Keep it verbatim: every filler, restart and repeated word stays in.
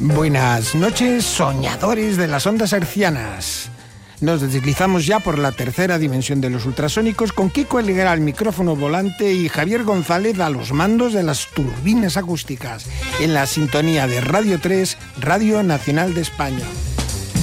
Buenas noches, soñadores de las ondas hercianas. Nos deslizamos ya por la tercera dimensión de los ultrasónicos con Kiko Helguera al micrófono volante y Javier González a los mandos de las turbinas acústicas, en la sintonía de Radio tres, Radio Nacional de España.